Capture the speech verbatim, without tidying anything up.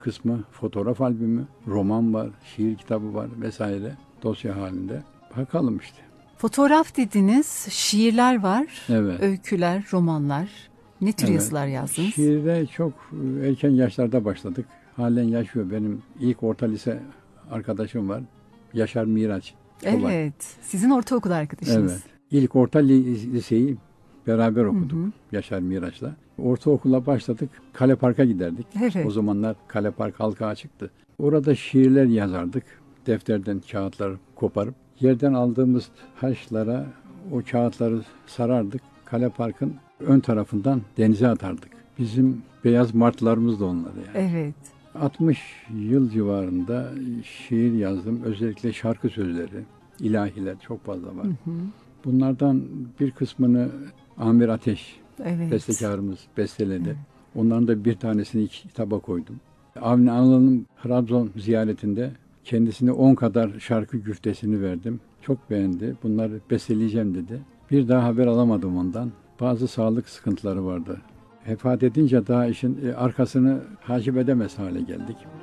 kısmı fotoğraf albümü, roman var, şiir kitabı var vesaire dosya halinde. Bakalım işte. Fotoğraf dediniz, şiirler var, Evet. öyküler, romanlar. Ne tür Evet. yazılar yazdınız? Şiirde çok erken yaşlarda başladık. Halen yaşıyor. Benim ilk orta lise arkadaşım var. Yaşar Miraç. Çolak. Evet, sizin ortaokul arkadaşınız. Evet. İlk orta li- liseyi beraber okuduk Hı hı. Yaşar Miraç'la. Ortaokula başladık. Kale Park'a giderdik. Evet. O zamanlar Kale Park halka açıktı. Orada şiirler yazardık. Defterden kağıtları koparıp yerden aldığımız taşlara o kağıtları sarardık. Kale Park'ın ön tarafından denize atardık. Bizim beyaz martılarımız da onlar yani. Evet. altmış yıl civarında şiir yazdım. Özellikle şarkı sözleri, ilahiler çok fazla var. Hı hı. Bunlardan bir kısmını Amir Ateş, Evet. bestekarımız besteledi. Evet. Onların da bir tanesini kitaba koydum. Avni Anıl'ın Trabzon ziyaretinde kendisine on kadar şarkı güftesini verdim. Çok beğendi. Bunları besteleyeceğim dedi. Bir daha haber alamadım ondan. Bazı sağlık sıkıntıları vardı. Vefat edince daha işin arkasını takip edemez hale geldik.